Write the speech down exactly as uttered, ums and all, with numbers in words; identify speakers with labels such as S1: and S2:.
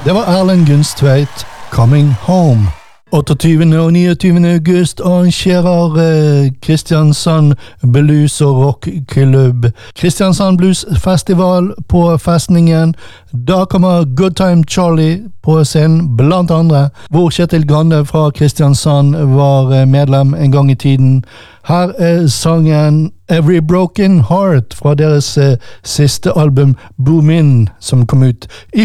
S1: Det var Erlend Gunstveit, Coming Home. åtteogtyvende og niogtyvende august arrangerer eh, Kristiansand Blues og Rockklubb Kristiansand Blues Festival på festningen. Da kommer Good Time Charlie på scenen, blant andre, hvor Kjetil Grande fra Kristiansand var eh, medlem en gang i tiden. Her er sangen Every Broken Heart fra deres eh, siste album Boom In, som kom ut i